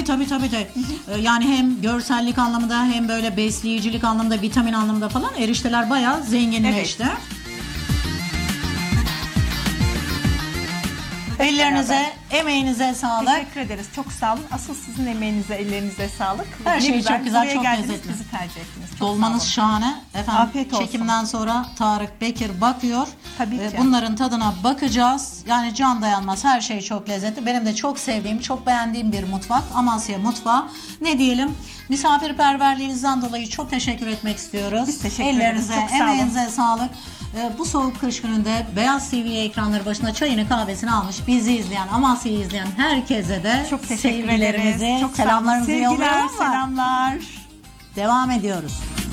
Tabii. Yani hem görsellik anlamında hem böyle besleyicilik anlamında, vitamin anlamında falan erişteler bayağı zenginleşti. Evet. Ellerinize, emeğinize sağlık. Teşekkür ederiz. Çok sağ olun. Asıl sizin emeğinize, ellerinize sağlık. Her Ne şey çok güzel, buraya çok geldiniz, lezzetli. bizi tercih ettiniz. Çok Dolmanız sağ olun. şahane. Efendim, Afiyet olsun. çekimden sonra Tarık Bekir bakıyor. Tabii ki. Bunların tadına bakacağız. Yani can dayanmaz. Her şey çok lezzetli. Benim de çok sevdiğim, çok beğendiğim bir mutfak. Amasya mutfağı. Ne diyelim? Misafirperverliğinizden dolayı çok teşekkür etmek istiyoruz. Biz teşekkür ederiz. Ellerinize, Çok sağ olun. emeğinize sağlık. Bu soğuk kış gününde Beyaz TV ekranları başına çayını kahvesini almış bizi izleyen, Amasya'yı izleyen herkese de Çok teşekkür sevgilerimizi, ederiz. Çok sağ olun. selamlarımızı Sevgiler, yolluyorum. selamlar. Devam ediyoruz.